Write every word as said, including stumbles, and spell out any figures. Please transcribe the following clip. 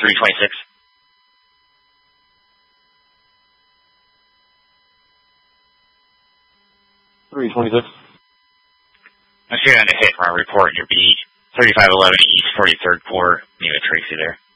three twenty-six. three twenty-six. I'm shooting on a hit from our report in your B thirty-five eleven East forty-third Corps. Need a Tracy there.